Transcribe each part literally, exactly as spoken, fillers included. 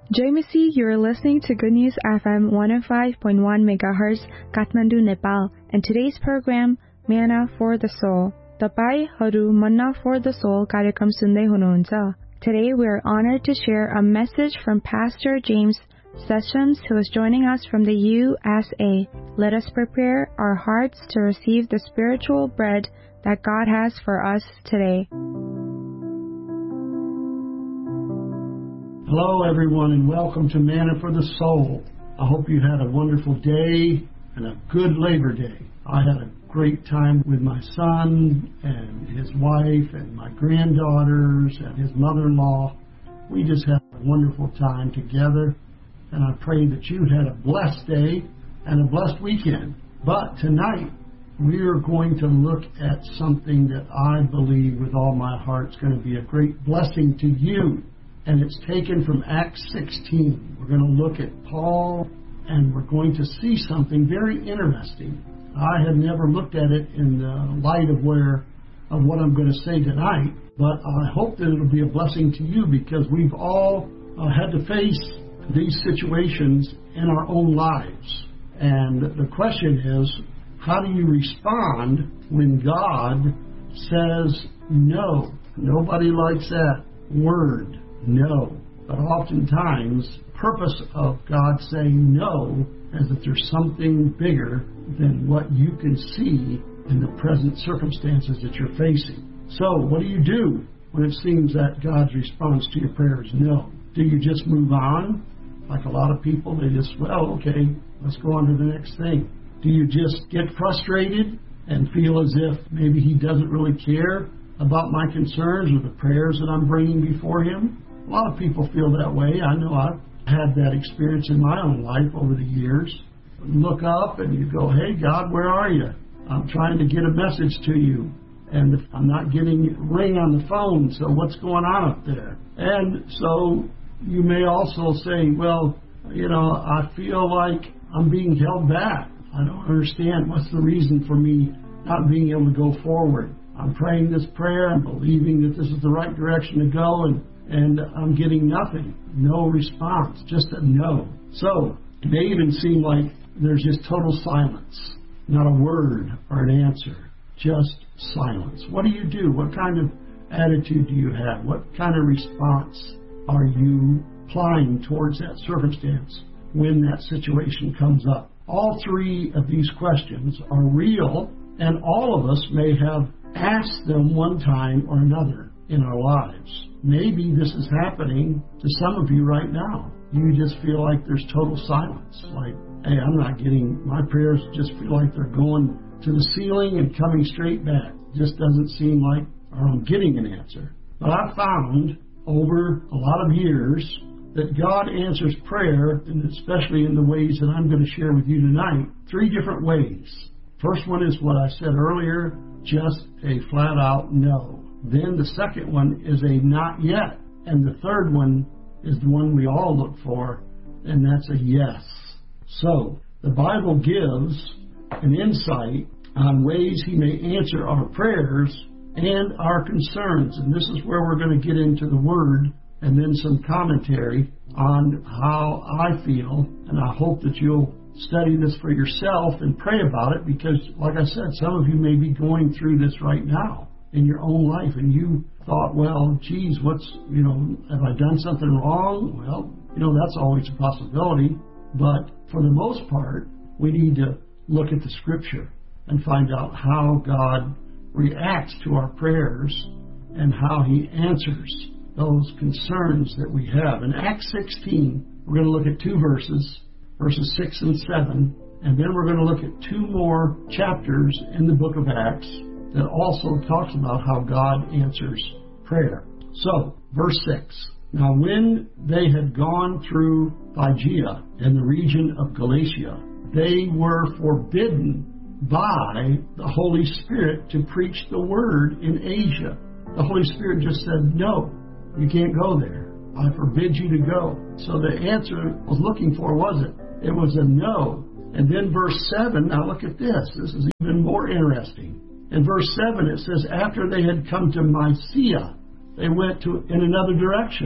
Jamesy, you're listening to Good News F M one oh five point one megahertz, Kathmandu, Nepal, and today's program, Manna for the Soul. तपाईहरू Manna for the Soul कार्यक्रम सुन्दै हुनुहुन्छ. Today we are honored to share a message from Pastor James Sessions, who is joining us from the U S A. Let us prepare our hearts to receive the spiritual bread that God has for us today. Hello, everyone, and welcome to Manna for the Soul. I hope you had a wonderful day and a good Labor Day. I had a great time with my son and his wife and my granddaughters and his mother-in-law. We just had a wonderful time together, and I pray that you had a blessed day and a blessed weekend. But tonight, we are going to look at something that I believe with all my heart is going to be a great blessing to you. And it's taken from Acts sixteen. We're going to look at Paul, and we're going to see something very interesting. I have never looked at it in the light of where of what I'm going to say tonight, but I hope that it'll be a blessing to you, because we've all uh, had to face these situations in our own lives. And the question is, how do you respond when God says no? Nobody likes that word. No. But oftentimes, the purpose of God saying no is that there's something bigger than what you can see in the present circumstances that you're facing. So, what do you do when it seems that God's response to your prayer is no? Do you just move on? Like a lot of people, they just, well, okay, let's go on to the next thing. Do you just get frustrated and feel as if maybe He doesn't really care about my concerns or the prayers that I'm bringing before Him? A lot of people feel that way. I know I've had that experience in my own life over the years. Look up and you go, hey, God, where are you? I'm trying to get a message to you, and I'm not getting a ring on the phone, so what's going on up there? And so you may also say, well, you know, I feel like I'm being held back. I don't understand. What's the reason for me not being able to go forward? I'm praying this prayer. I'm believing that this is the right direction to go, and And I'm getting nothing, no response, just a no. So it may even seem like there's just total silence, not a word or an answer, just silence. What do you do? What kind of attitude do you have? What kind of response are you applying towards that circumstance when that situation comes up? All three of these questions are real, and all of us may have asked them one time or another in our lives. Maybe this is happening to some of you right now. You just feel like there's total silence. Like, hey, I'm not getting, my prayers just feel like they're going to the ceiling and coming straight back. It just doesn't seem like I'm getting an answer. But I've found over a lot of years that God answers prayer, and especially in the ways that I'm going to share with you tonight, three different ways. First one is what I said earlier, just a flat out no. Then the second one is a not yet. And the third one is the one we all look for, and that's a yes. So the Bible gives an insight on ways He may answer our prayers and our concerns. And this is where we're going to get into the Word and then some commentary on how I feel. And I hope that you'll study this for yourself and pray about it, because, like I said, some of you may be going through this right now in your own life, and you thought, well, geez, what's, you know, have I done something wrong? Well, you know, that's always a possibility, but for the most part, we need to look at the Scripture and find out how God reacts to our prayers and how He answers those concerns that we have. In Acts sixteen, we're going to look at two verses, verses six and seven, and then we're going to look at two more chapters in the book of Acts that also talks about how God answers prayer. So, verse six. Now when they had gone through Phrygia and the region of Galatia, they were forbidden by the Holy Spirit to preach the word in Asia. The Holy Spirit just said, no, you can't go there. I forbid you to go. So the answer I was looking for wasn't. It was a no. And then verse seven, now look at this. This is even more interesting. In verse seven, it says, after they had come to Mysia, they went to in another direction.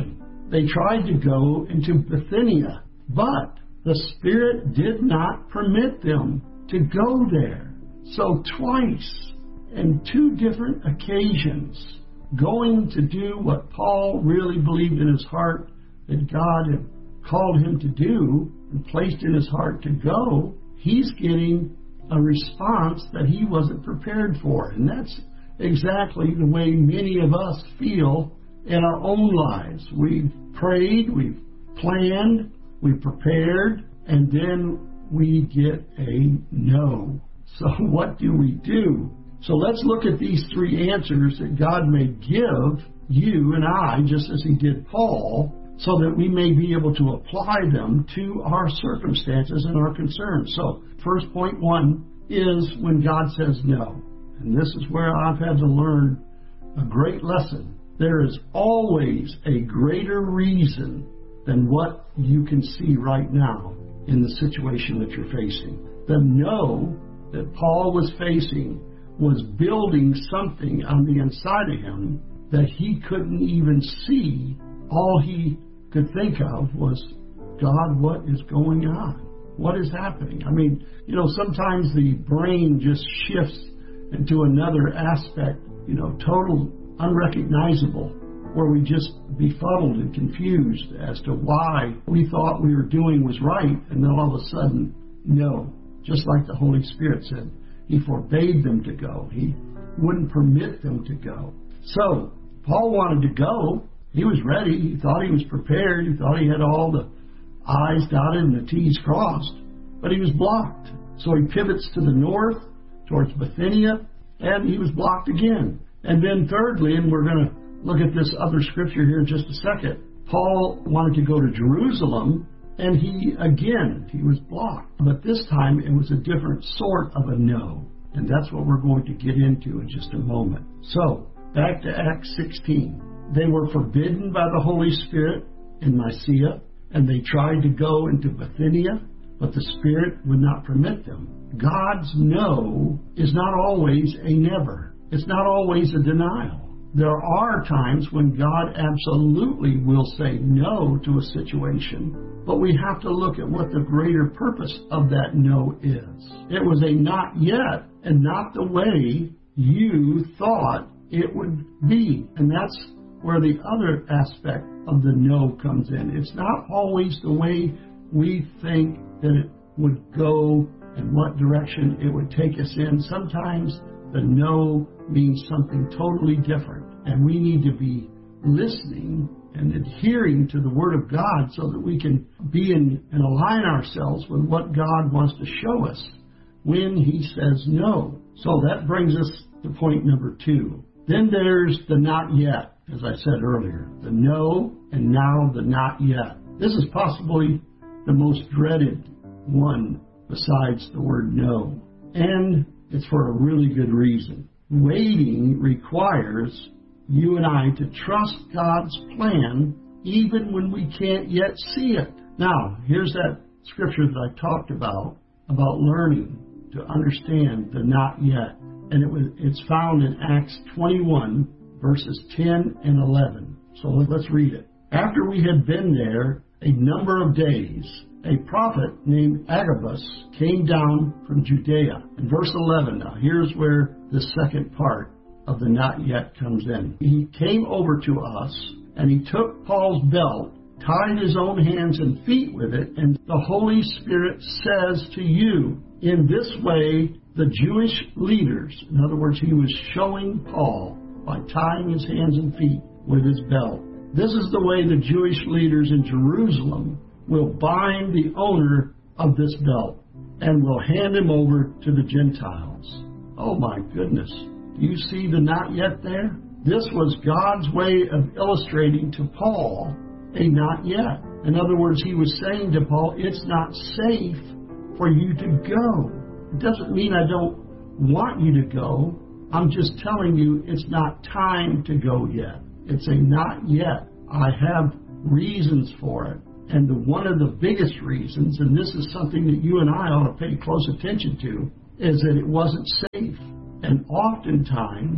they tried to go into Bithynia, but the Spirit did not permit them to go there. So twice, in two different occasions, going to do what Paul really believed in his heart that God had called him to do and placed in his heart to go, he's getting a response that he wasn't prepared for. And that's exactly the way many of us feel in our own lives. We've prayed, we've planned, we've prepared, and then we get a no. So what do we do? So let's look at these three answers that God may give you and I, just as he did Paul, so that we may be able to apply them to our circumstances and our concerns. So first point one is when God says no. And this is where I've had to learn a great lesson. There is always a greater reason than what you can see right now in the situation that you're facing. The no that Paul was facing was building something on the inside of him that he couldn't even see. All he could think of was, God, what is going on? What is happening? I mean, you know, sometimes the brain just shifts into another aspect, you know, total unrecognizable, where we just befuddled and confused as to why we thought we were doing was right, and then all of a sudden, no. Just like the Holy Spirit said, he forbade them to go. He wouldn't permit them to go. So, Paul wanted to go. He was ready. He thought he was prepared. He thought he had all the I's dotted and the T's crossed. But he was blocked. So he pivots to the north, towards Bithynia, and he was blocked again. And then thirdly, and we're going to look at this other scripture here in just a second, Paul wanted to go to Jerusalem, and he, again, he was blocked. But this time, it was a different sort of a no. And that's what we're going to get into in just a moment. So, back to Acts sixteen. They were forbidden by the Holy Spirit in Mysia, and they tried to go into Bithynia, but the Spirit would not permit them. God's no is not always a never. It's not always a denial. There are times when God absolutely will say no to a situation, but we have to look at what the greater purpose of that no is. It was a not yet, and not the way you thought it would be. And that's where the other aspect of the no comes in. It's not always the way we think that it would go and what direction it would take us in. Sometimes the no means something totally different, and we need to be listening and adhering to the Word of God so that we can be in and align ourselves with what God wants to show us when He says no. So that brings us to point number two. Then there's the not yet, as I said earlier. The no, and now the not yet. This is possibly the most dreaded one besides the word no. And it's for a really good reason. Waiting requires you and I to trust God's plan even when we can't yet see it. Now, here's that scripture that I talked about, about learning to understand the not yet. And it was, it's found in Acts twenty-one, verses ten and eleven. So let's read it. After we had been there a number of days, a prophet named Agabus came down from Judea. In verse eleven, now here's where the second part of the not yet comes in. He came over to us, and he took Paul's belt, tied his own hands and feet with it, and the Holy Spirit says to you, in this way, the Jewish leaders, in other words, he was showing Paul by tying his hands and feet with his belt. This is the way the Jewish leaders in Jerusalem will bind the owner of this belt and will hand him over to the Gentiles. Oh my goodness. Do you see the not yet there? This was God's way of illustrating to Paul a not yet. In other words, he was saying to Paul, it's not safe for you to go. It doesn't mean I don't want you to go. I'm just telling you it's not time to go yet. It's a not yet. I have reasons for it. And the, one of the biggest reasons, and this is something that you and I ought to pay close attention to, is that it wasn't safe. And oftentimes,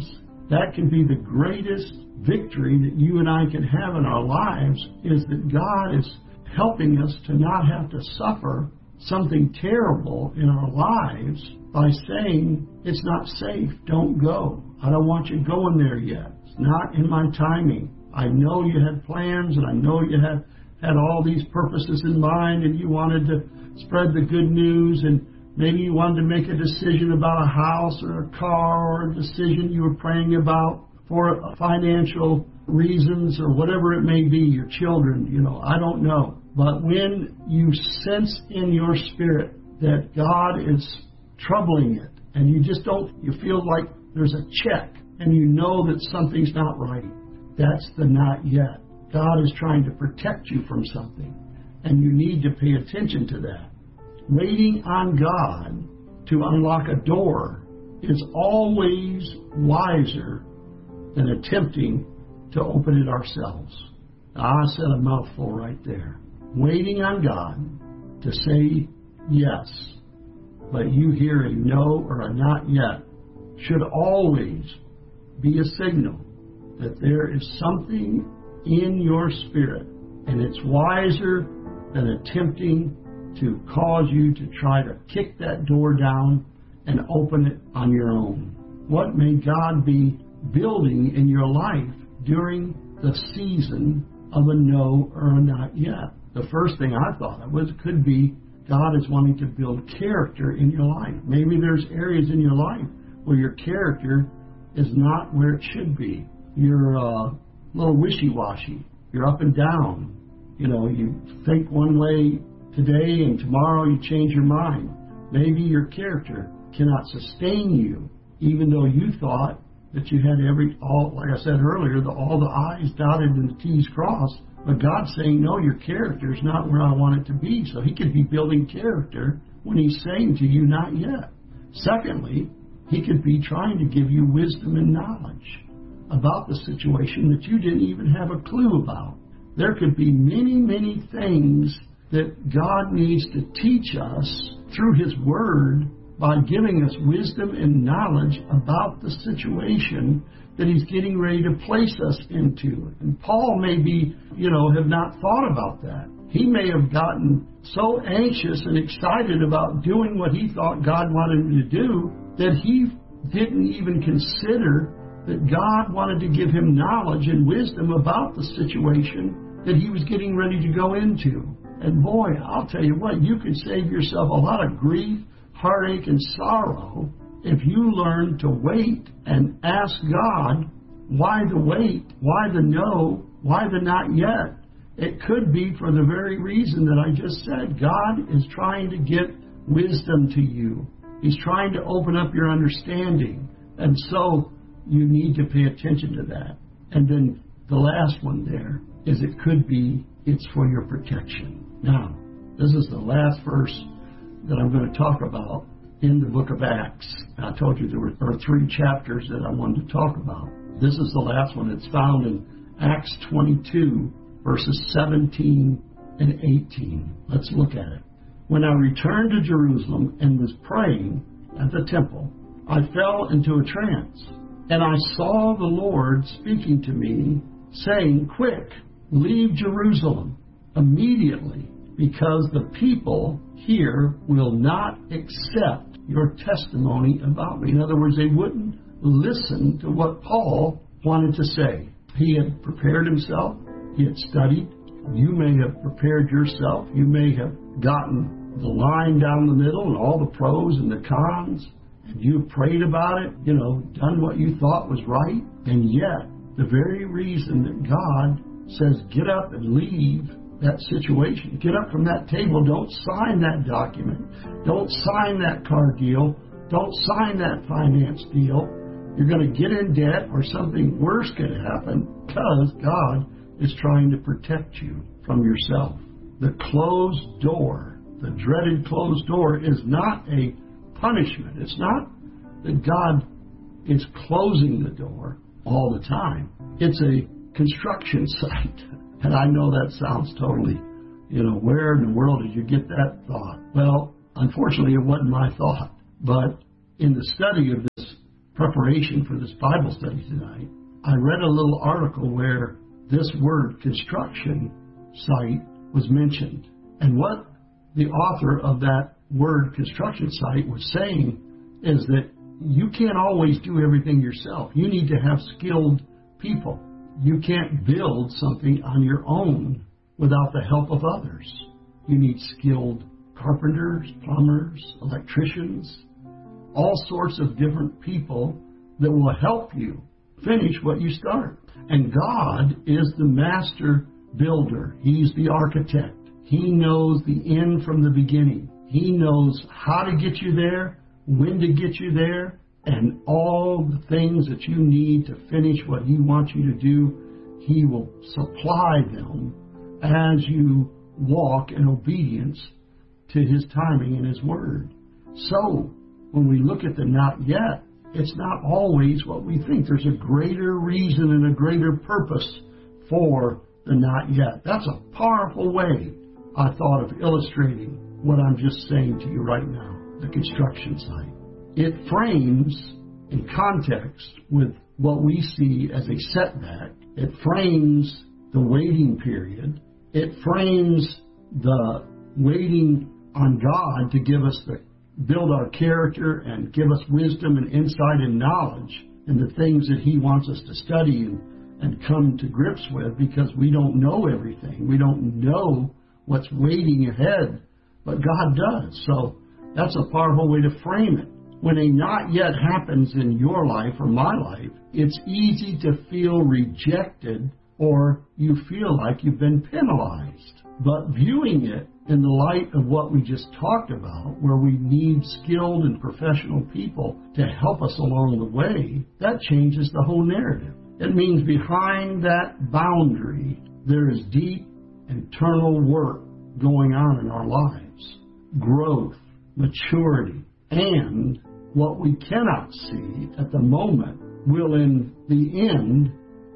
That can be the greatest victory that you and I can have in our lives, is that God is helping us to not have to suffer something terrible in our lives by saying, it's not safe, don't go. I don't want you going there yet. It's not in my timing. I know you had plans, and I know you had, had all these purposes in mind, and you wanted to spread the good news, and maybe you wanted to make a decision about a house or a car, or a decision you were praying about for financial reasons or whatever it may be, your children, you know, I don't know. But when you sense in your spirit that God is troubling it, and you just don't, you feel like there's a check, and you know that something's not right, that's the not yet. God is trying to protect you from something, and you need to pay attention to that. Waiting on God to unlock a door is always wiser than attempting to open it ourselves. I said a mouthful right there. Waiting on God to say yes, but you hear a no or a not yet, should always be a signal that there is something in your spirit, and it's wiser than attempting to cause you to try to kick that door down and open it on your own. What may God be building in your life during the season of a no or a not yet? The first thing I thought of was, it could be God is wanting to build character in your life. Maybe there's areas in your life where your character is not where it should be. You're uh, a little wishy-washy. You're up and down. You know, you think one way today and tomorrow you change your mind. Maybe your character cannot sustain you, even though you thought that you had every, all, like I said earlier, the, all the I's dotted and the T's crossed. But God's saying, no, your character is not where I want it to be. So he could be building character when he's saying to you, not yet. Secondly, he could be trying to give you wisdom and knowledge about the situation that you didn't even have a clue about. There could be many, many things that God needs to teach us through his word by giving us wisdom and knowledge about the situation that he's getting ready to place us into. And Paul may be, you know, have not thought about that. He may have gotten so anxious and excited about doing what he thought God wanted him to do that he didn't even consider that God wanted to give him knowledge and wisdom about the situation that he was getting ready to go into. And boy, I'll tell you what, you can save yourself a lot of grief, heartache, and sorrow if you learn to wait and ask God, why the wait? Why the no? Why the not yet? It could be for the very reason that I just said. God is trying to get wisdom to you. He's trying to open up your understanding. And so you need to pay attention to that. And then the last one there is, it could be it's for your protection. Now, this is the last verse that I'm going to talk about in the book of Acts. I told you there were, there were three chapters that I wanted to talk about. This is the last one. It's found in Acts twenty-two, verses seventeen and eighteen. Let's look at it. When I returned to Jerusalem and was praying at the temple, I fell into a trance, and I saw the Lord speaking to me, saying, quick, leave Jerusalem immediately, because the people here will not accept your testimony about me. In other words, they wouldn't listen to what Paul wanted to say. He had prepared himself. He had studied. You may have prepared yourself. You may have gotten the line down the middle and all the pros and the cons, and you prayed about it, you know, done what you thought was right. And yet, the very reason that God says, get up and leave that situation, get up from that table, don't sign that document, don't sign that car deal, don't sign that finance deal, you're going to get in debt or something worse could happen, because God is trying to protect you from yourself. The closed door, the dreaded closed door, is not a punishment. It's not that God is closing the door all the time. It's a construction site. And I know that sounds totally, you know, where in the world did you get that thought? Well, unfortunately, it wasn't my thought. But in the study of this preparation for this Bible study tonight, I read a little article where this word construction site was mentioned. And what the author of that word construction site was saying is that you can't always do everything yourself. You need to have skilled people. You can't build something on your own without the help of others. You need skilled carpenters, plumbers, electricians, all sorts of different people that will help you finish what you start. And God is the master builder. He's the architect. He knows the end from the beginning. He knows how to get you there, when to get you there, and all the things that you need to finish what He wants you to do. He will supply them as you walk in obedience to His timing and His word. So, when we look at the not yet, it's not always what we think. There's a greater reason and a greater purpose for the not yet. That's a powerful way, I thought, of illustrating what I'm just saying to you right now, the construction site. It frames in context with what we see as a setback. It frames the waiting period. It frames the waiting on God to give us the build our character and give us wisdom and insight and knowledge in the things that He wants us to study and, and come to grips with, because we don't know everything. We don't know what's waiting ahead, but God does. So that's a powerful way to frame it. When a not yet happens in your life or my life, it's easy to feel rejected or you feel like you've been penalized. But viewing it in the light of what we just talked about, where we need skilled and professional people to help us along the way, that changes the whole narrative. It means behind that boundary, there is deep internal work going on in our lives. Growth, maturity, and what we cannot see at the moment will in the end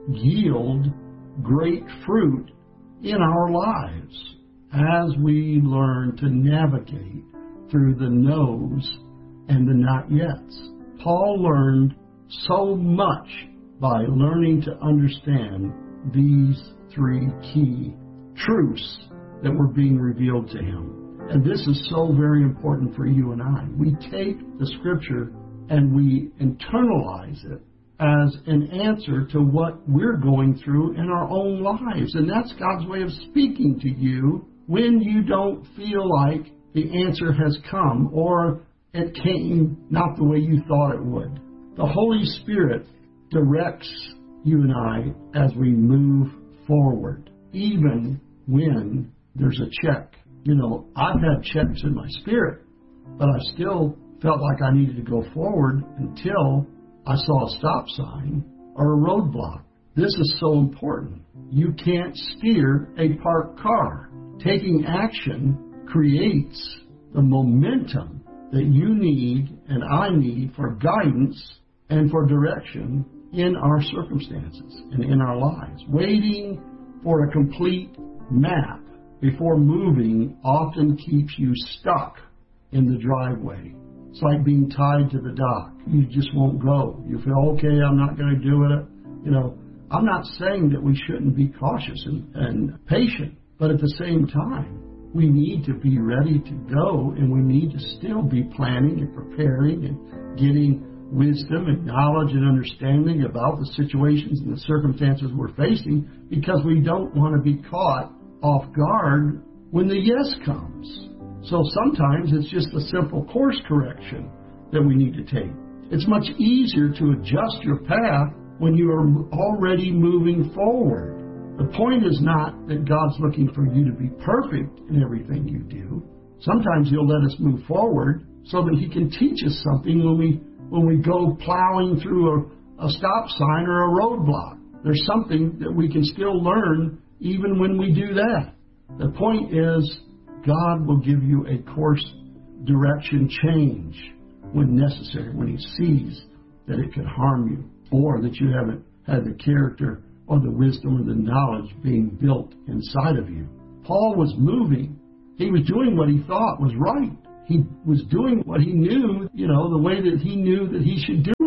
yield great fruit in our lives as we learn to navigate through the no's and the not yet's. Paul learned so much by learning to understand these three key truths that were being revealed to him. And this is so very important for you and I. We take the Scripture and we internalize it as an answer to what we're going through in our own lives. And that's God's way of speaking to you when you don't feel like the answer has come or it came not the way you thought it would. The Holy Spirit directs you and I as we move forward, even when there's a check. You know, I've had checks in my spirit, but I still felt like I needed to go forward until I saw a stop sign or a roadblock. This is so important. You can't steer a parked car. Taking action creates the momentum that you need and I need for guidance and for direction in our circumstances and in our lives. Waiting for a complete map before moving often keeps you stuck in the driveway. It's like being tied to the dock. You just won't go. You feel, okay, I'm not going to do it. You know, I'm not saying that we shouldn't be cautious and, and patient, but at the same time, we need to be ready to go, and we need to still be planning and preparing and getting wisdom and knowledge and understanding about the situations and the circumstances we're facing, because we don't want to be caught off guard when the yes comes. So sometimes it's just a simple course correction that we need to take. It's much easier to adjust your path when you are already moving forward. The point is not that God's looking for you to be perfect in everything you do. Sometimes He'll let us move forward so that He can teach us something when we when we go plowing through a, a stop sign or a roadblock. There's something that we can still learn even when we do that. The point is, God will give you a course direction change when necessary, when He sees that it could harm you or that you haven't had the character or the wisdom or the knowledge being built inside of you. Paul was moving. He was doing what he thought was right. He was doing what he knew, you know, the way that he knew that he should do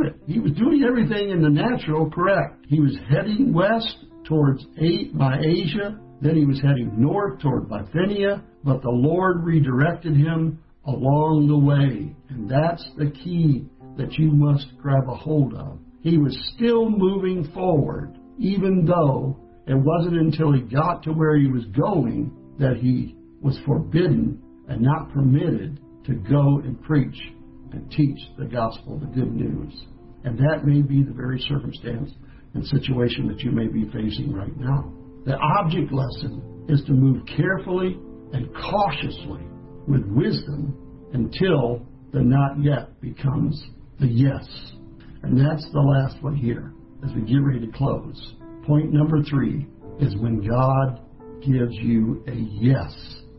it. He was doing everything in the natural correct. He was heading west towards by Asia. Then he was heading north toward Bithynia. But the Lord redirected him along the way. And that's the key that you must grab a hold of. He was still moving forward, even though it wasn't until he got to where he was going that he was forbidden and not permitted to go and preach and teach the gospel, the good news. And that may be the very circumstance and situation that you may be facing right now. The object lesson is to move carefully and cautiously with wisdom until the not yet becomes the yes. And that's the last one here as we get ready to close. Point number three is when God gives you a yes.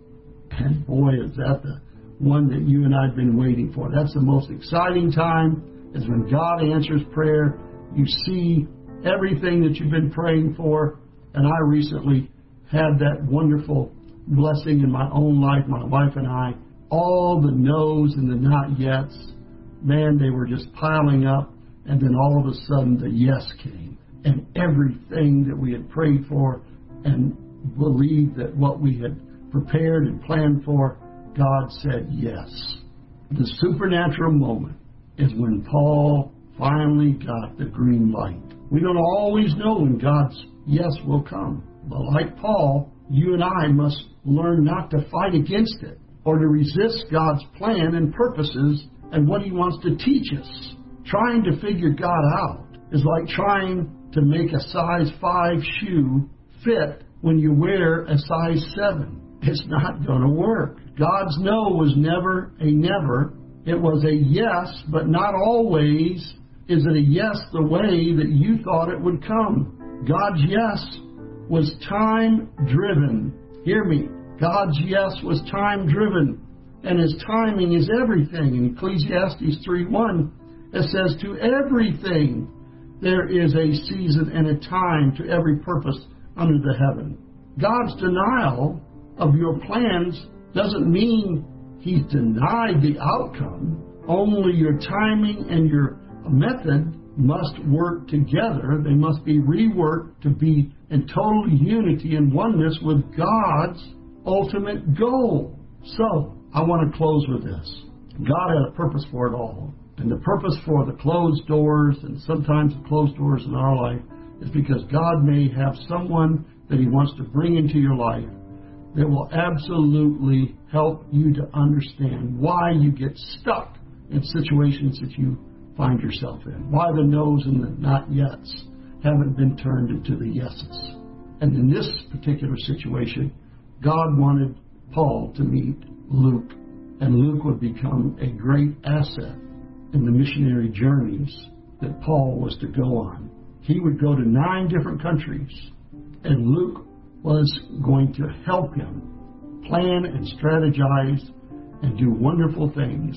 And boy, is that the one that you and I have been waiting for. That's the most exciting time, is when God answers prayer. You see everything that you've been praying for. And I recently had that wonderful blessing in my own life, my wife and I. All the no's and the not yets, man, they were just piling up. And then all of a sudden the yes came. And everything that we had prayed for and believed that what we had prepared and planned for, God said yes. The supernatural moment is when Paul finally got the green light. We don't always know when God's yes will come. But like Paul, you and I must learn not to fight against it or to resist God's plan and purposes and what He wants to teach us. Trying to figure God out is like trying to make a size five shoe fit when you wear a size seven. It's not going to work. God's no was never a never. It was a yes, but not always is it a yes the way that you thought it would come. God's yes was time-driven. Hear me. God's yes was time-driven, and His timing is everything. In Ecclesiastes three one, it says, to everything there is a season and a time to every purpose under the heaven. God's denial of your plans doesn't mean He's denied the outcome. Only your timing and your method must work together. They must be reworked to be in total unity and oneness with God's ultimate goal. So, I want to close with this. God had a purpose for it all. And the purpose for the closed doors, and sometimes the closed doors in our life, is because God may have someone that He wants to bring into your life that will absolutely help you to understand why you get stuck in situations that you find yourself in. Why the no's and the not yets haven't been turned into the yeses. And in this particular situation, God wanted Paul to meet Luke. And Luke would become a great asset in the missionary journeys that Paul was to go on. He would go to nine different countries, and Luke was going to help him plan and strategize and do wonderful things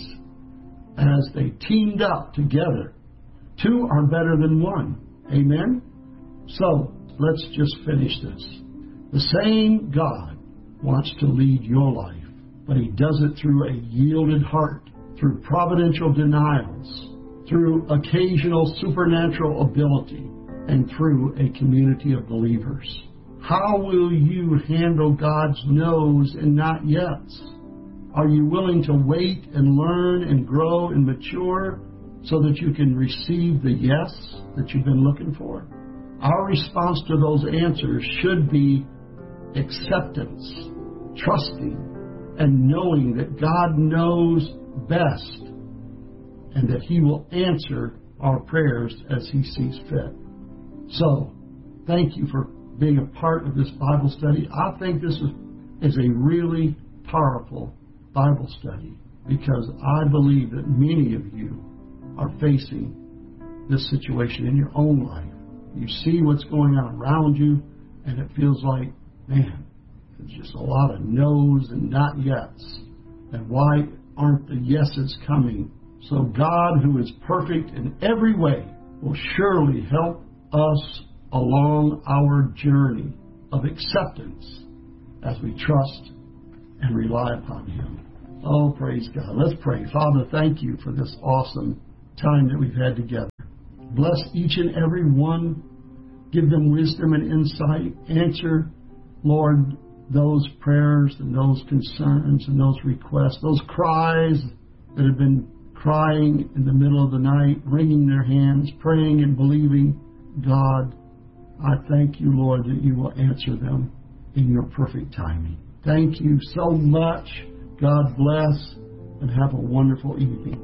as they teamed up together. Two are better than one. Amen? So, let's just finish this. The same God wants to lead your life, but He does it through a yielded heart, through providential denials, through occasional supernatural ability, and through a community of believers. How will you handle God's no's and not yets? Are you willing to wait and learn and grow and mature so that you can receive the yes that you've been looking for? Our response to those answers should be acceptance, trusting, and knowing that God knows best and that He will answer our prayers as He sees fit. So, thank you for being a part of this Bible study. I think this is, is a really powerful Bible study because I believe that many of you are facing this situation in your own life. You see what's going on around you, and it feels like, man, there's just a lot of no's and not yets. And why aren't the yeses coming? So God, who is perfect in every way, will surely help us along our journey of acceptance as we trust and rely upon Him. Oh, praise God. Let's pray. Father, thank You for this awesome time that we've had together. Bless each and every one. Give them wisdom and insight. Answer, Lord, those prayers and those concerns and those requests, those cries that have been crying in the middle of the night, wringing their hands, praying and believing. God, I thank you, Lord, that you will answer them in your perfect timing. Thank you so much. God bless, and have a wonderful evening.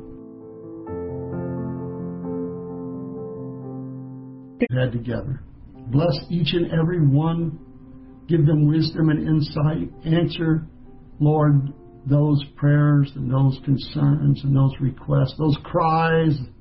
Head together. Bless each and every one. Give them wisdom and insight. Answer, Lord, those prayers and those concerns and those requests, those cries